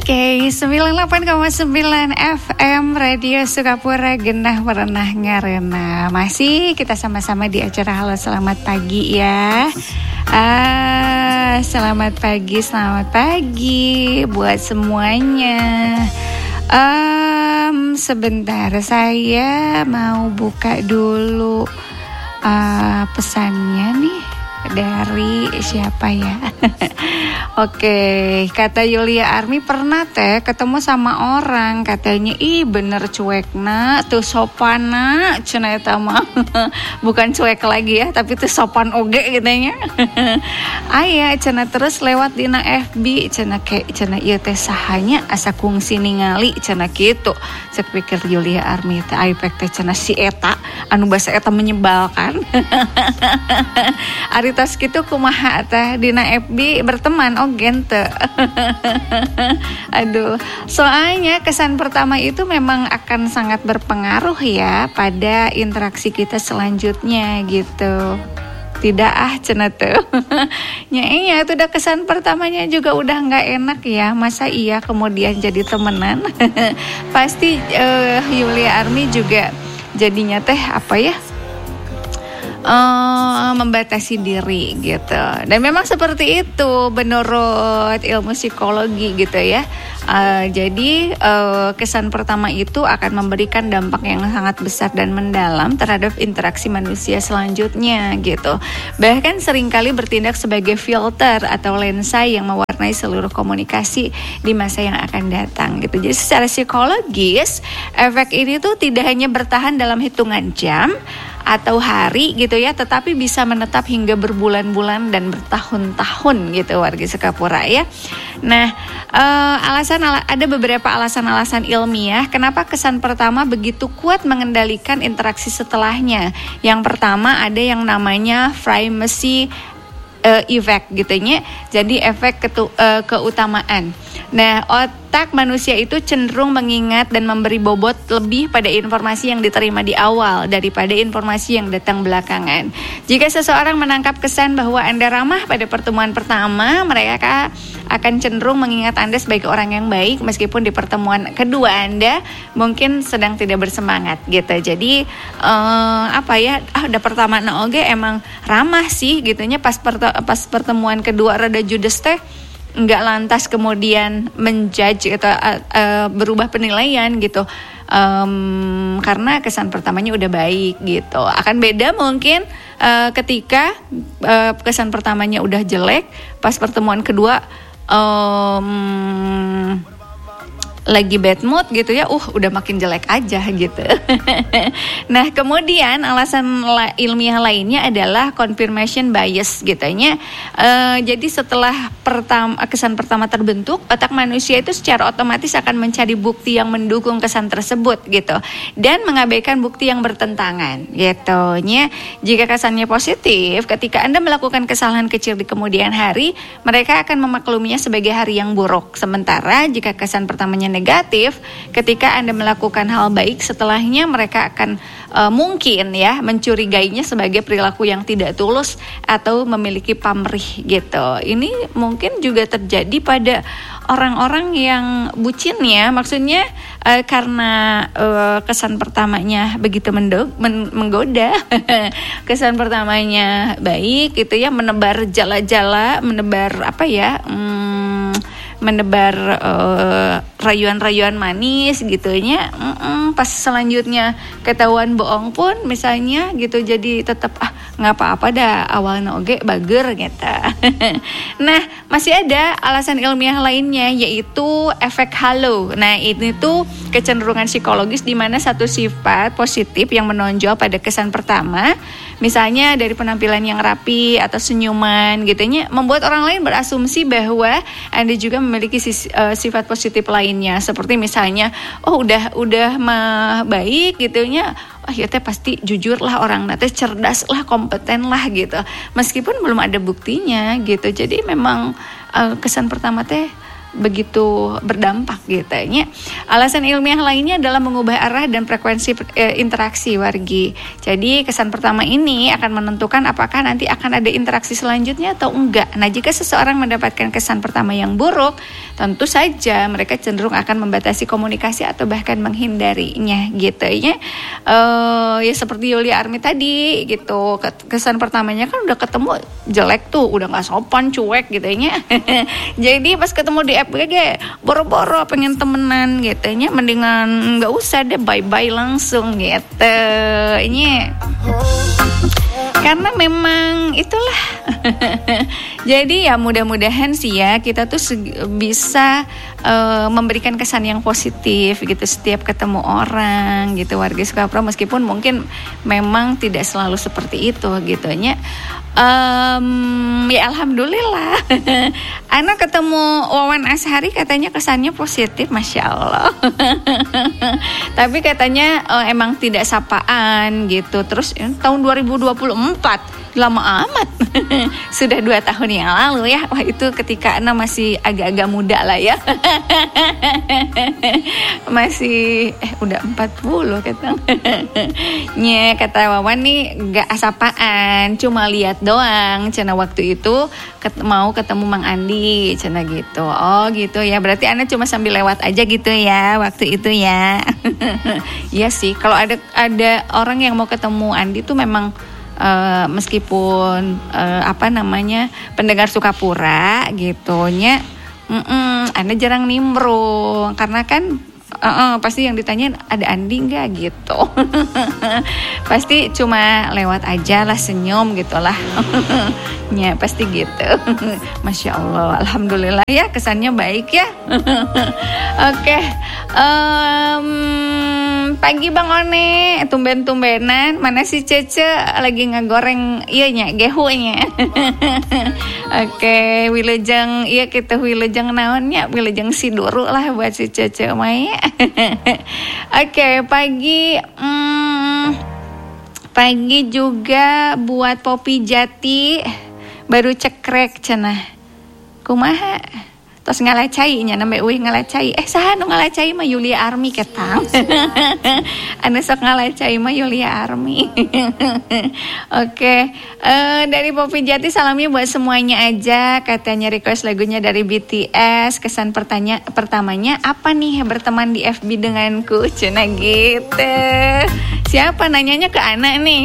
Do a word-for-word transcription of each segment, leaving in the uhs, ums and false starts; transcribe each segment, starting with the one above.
Oke, sembilan puluh delapan koma sembilan F M Radio Sukapura Genah Merenah Ngarena. Masih kita sama-sama di acara Halo Selamat Pagi ya. Ah, selamat pagi, selamat pagi buat semuanya. Um, sebentar, saya mau buka dulu uh, pesannya nih. Dari siapa ya? Oke, kata Yulia Army pernah teh ketemu sama orang, katanya ih bener cuek nak, tuh sopan nak, cenah eta mah. Bukan cuek lagi ya, tapi tuh sopan oge katanya. Aya cenah terus lewat dina F B, cenah kayak cenah ieu teh sahanya asa kungsi ningali cenah kitu. Cek pikir Yulia Army teh aipek teh cenah si eta anu basa eta menyebalkan. Ari tos kitu kumaha teh dina F B berteman ogen teu. Aduh, soalnya kesan pertama itu memang akan sangat berpengaruh ya pada interaksi kita selanjutnya gitu. Tidak ah cenah teu. Nya iya itu udah kesan pertamanya juga udah enggak enak ya. Masa iya kemudian jadi temenan? Pasti uh, Yulia Army juga jadinya teh apa ya? Uh, membatasi diri gitu. Dan memang seperti itu menurut ilmu psikologi gitu ya. Uh, jadi uh, kesan pertama itu akan memberikan dampak yang sangat besar dan mendalam terhadap interaksi manusia selanjutnya gitu. Bahkan seringkali bertindak sebagai filter atau lensa yang mewarnai seluruh komunikasi di masa yang akan datang gitu. Jadi secara psikologis efek ini tuh tidak hanya bertahan dalam hitungan jam atau hari gitu ya, tetapi bisa menetap hingga berbulan-bulan dan bertahun-tahun gitu warga Sukapura ya. Nah, uh, alasan ada beberapa alasan-alasan ilmiah kenapa kesan pertama begitu kuat mengendalikan interaksi setelahnya. Yang pertama ada yang namanya primacy uh, effect gitunya. Jadi efek ketu, uh, keutamaan. Nah, otak manusia itu cenderung mengingat dan memberi bobot lebih pada informasi yang diterima di awal daripada informasi yang datang belakangan. Jika seseorang menangkap kesan bahwa Anda ramah pada pertemuan pertama, mereka akan cenderung mengingat Anda sebagai orang yang baik meskipun di pertemuan kedua Anda mungkin sedang tidak bersemangat gitu. Jadi uh, apa ya, ah udah pertama na oge emang ramah sih gitunya, pas perte- pas pertemuan kedua rada judes teh nggak lantas kemudian menjudge atau uh, uh, berubah penilaian gitu, um, karena kesan pertamanya udah baik gitu. Akan beda mungkin uh, ketika uh, kesan pertamanya udah jelek, pas pertemuan kedua um, lagi bad mood gitu ya, uh udah makin jelek aja gitu. Nah kemudian alasan la- ilmiah lainnya adalah confirmation bias gitunya. Uh, jadi setelah pertama, kesan pertama terbentuk, otak manusia itu secara otomatis akan mencari bukti yang mendukung kesan tersebut gitu, dan mengabaikan bukti yang bertentangan gitu. Nya, jika kesannya positif, ketika Anda melakukan kesalahan kecil di kemudian hari, mereka akan memakluminya sebagai hari yang buruk. Sementara jika kesan pertamanya negatif, ketika Anda melakukan hal baik setelahnya, mereka akan uh, mungkin ya mencurigainya sebagai perilaku yang tidak tulus atau memiliki pamrih gitu. Ini mungkin juga terjadi pada orang-orang yang bucin ya, maksudnya uh, karena uh, kesan pertamanya begitu mendo- men- menggoda, kesan pertamanya baik gitu ya, menebar jala-jala, menebar apa ya, hmm, menebar uh, rayuan-rayuan manis gitunya. Mm-mm, pas selanjutnya ketahuan bohong pun misalnya gitu, jadi tetap ah nggak apa-apa dah awalnya oge bager gitu. Nah masih ada alasan ilmiah lainnya, yaitu efek halo. Nah ini tuh kecenderungan psikologis di mana satu sifat positif yang menonjol pada kesan pertama, misalnya dari penampilan yang rapi atau senyuman gitunya, membuat orang lain berasumsi bahwa Anda juga memiliki sis, uh, sifat positif lainnya, seperti misalnya oh udah udah mah baik gitunya, oh ya teh pasti jujur lah orang teh, cerdas lah, kompeten lah gitu, meskipun belum ada buktinya gitu. Jadi memang uh, kesan pertama teh begitu berdampak gitu ya. Alasan ilmiah lainnya adalah mengubah arah dan frekuensi e, interaksi wargi. Jadi kesan pertama ini akan menentukan apakah nanti akan ada interaksi selanjutnya atau enggak. Nah, jika seseorang mendapatkan kesan pertama yang buruk, tentu saja mereka cenderung akan membatasi komunikasi atau bahkan menghindarinya gitu ya. E, ya seperti Yulia Army tadi gitu. Kesan pertamanya kan udah ketemu jelek tuh, udah nggak sopan, cuek gitu ya. Jadi pas ketemu di F B G boro-boro pengen temenan gitu nya, mendingan nggak usah deh, bye-bye langsung gitu. Ini karena memang itulah. Jadi ya mudah-mudahan sih ya kita tuh bisa uh, memberikan kesan yang positif gitu setiap ketemu orang gitu, warga Sukapro, meskipun mungkin memang tidak selalu seperti itu gitu nya. Um, ya alhamdulillah. Anak ketemu Wawan Ashari katanya kesannya positif, masya Allah. Tapi katanya uh, emang tidak sapaan gitu. Terus ya, tahun dua ribu dua puluh empat lama amat. Sudah dua tahun yang lalu ya. Wah, itu ketika Ana masih agak-agak muda lah ya. Masih eh udah empat puluh kata. Nye, kata Wawan nih gak asapaan, cuma lihat doang cina waktu itu ket- mau ketemu Mang Andi cina gitu. Oh gitu ya, berarti Ana cuma sambil lewat aja gitu ya waktu itu ya. Iya sih, kalau ada ada orang yang mau ketemu Andi tuh memang Uh, meskipun uh, apa namanya pendengar Sukapura gitunya, Anda jarang nimbrung karena kan uh, uh, pasti yang ditanya ada Andi nggak gitu. Pasti cuma lewat aja lah, senyum gitulah. Ya pasti gitu. Masya Allah, alhamdulillah ya, kesannya baik ya. Oke, okay. um, pagi Bang One, tumben-tumbenan, mana si Cece lagi ngegoreng iya nya gehu nya. Oke, wilujeng iya kita wilujeng naonnya, wilujeng siduru lah buat si Cece maya. Oke, pagi hmm, pagi juga buat Popi Jati baru cekrek cenah. Kumaha? Terus ngalacai nya nambe euy ngalacai. Eh saha nu ngalacai mah Yulia Army ketang. Anu sok ngalacai mah Yulia Army. Oke, okay. uh, dari Popi Jati salamnya buat semuanya aja. Katanya request lagunya dari B T S. Kesan pertanya pertamanya apa nih berteman di F B denganku? Cenah gitu. Siapa nanyanya ke anak nih?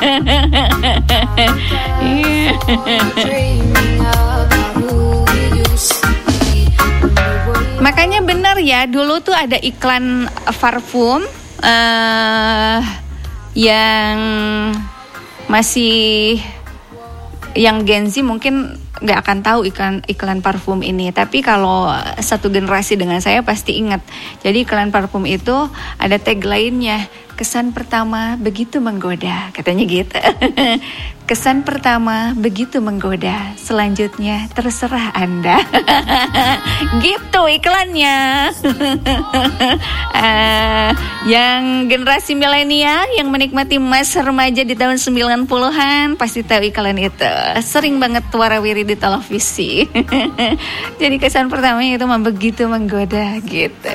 Makanya benar ya, dulu tuh ada iklan parfum uh, yang masih yang Gen Z mungkin nggak akan tahu iklan iklan parfum ini, tapi kalau satu generasi dengan saya pasti ingat. Jadi iklan parfum itu ada tagline-nya, kesan pertama begitu menggoda, katanya gitu. Kesan pertama begitu menggoda, selanjutnya terserah Anda. Gitu iklannya. uh, yang generasi milenial yang menikmati masa remaja di tahun sembilan puluhan pasti tahu iklan itu. Sering banget warawiri di televisi. Jadi kesan pertamanya itu mah begitu menggoda gitu.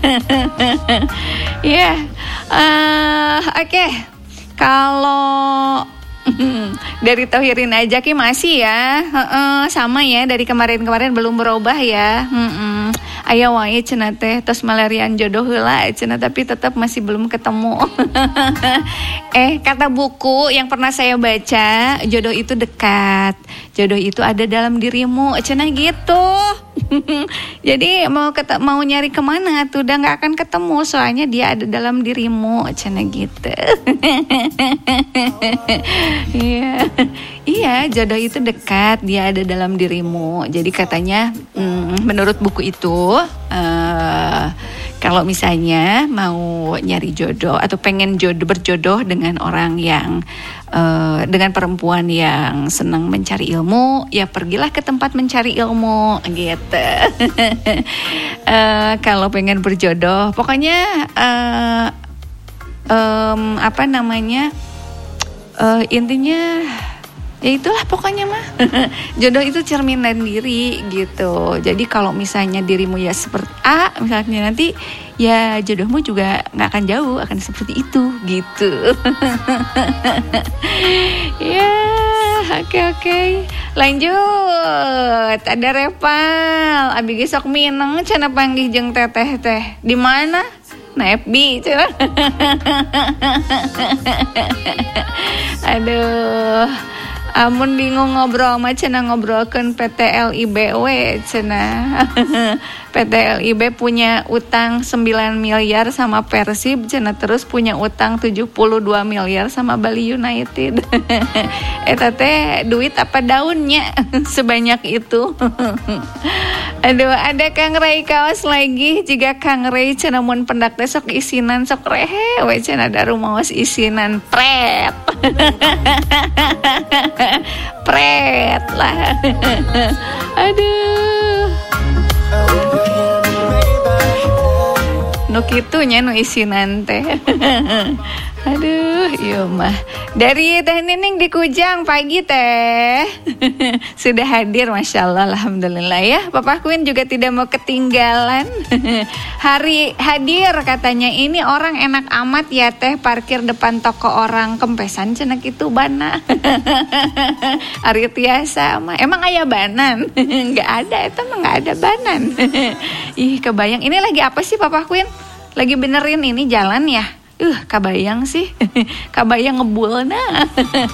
Ya, yeah. uh, oke. Okay. Kalau dari Tohirin aja ki masih ya, uh-uh, sama ya dari kemarin-kemarin belum berubah ya. Uh-uh. Aya wae cenah teh tos malarian jodoh heula cenah, tapi tetap masih belum ketemu. Eh kata buku yang pernah saya baca, jodoh itu dekat, jodoh itu ada dalam dirimu cenah gitu. Jadi mau ket- mau nyari kemana tuh udah nggak akan ketemu, soalnya dia ada dalam dirimu cenah gitu. Iya, iya jodoh itu dekat, dia ada dalam dirimu. Jadi katanya, mm, menurut buku itu, uh, kalau misalnya mau nyari jodoh atau pengen jodoh berjodoh dengan orang yang uh, dengan perempuan yang senang mencari ilmu, ya pergilah ke tempat mencari ilmu, gitu. uh, kalau pengen berjodoh, pokoknya uh, um, apa namanya? Uh, intinya Ya itulah pokoknya mah. Jodoh itu cerminan diri gitu. Jadi kalau misalnya dirimu ya seperti A, misalnya nanti ya jodohmu juga nggak akan jauh, akan seperti itu gitu. Ya, oke okay, oke. Okay. Lanjut. Ada Repal, abi gesok mineng cenah panggih jeung teteh teh. Di mana? Nah, F B cenah. Aduh. Amun bingung ngobrol mah cenah ngobrolkeun P T L I B we cenah. P T L I B punya utang sembilan miliar sama Persib cenah, terus punya utang tujuh puluh dua miliar sama Bali United. Eta teh duit apa daunnya sebanyak itu. Aduh, ada Kang Ray kaos lagi jika Kang Ray cenah mun pendak teh sok isinan sok rehe we cenah da rumaos isinan pret. Pret lah. Aduh. Nu kitunya nu isinan teh. Aduh, iya mah. Dari Teh Nining di Kujang pagi teh. Sudah hadir, Masya Allah, Alhamdulillah ya. Papa Queen juga tidak mau ketinggalan. Hari hadir katanya, ini orang enak amat ya teh parkir depan toko orang kempesan cenak itu bana. Ari tiasa mah. Emang aya banan? Enggak ada, itu mah enggak ada banan. Ih, kebayang. Ini lagi apa sih Papa Queen? Lagi benerin ini jalan ya? Uh, kabayang sih. Kabayang ngebul nah.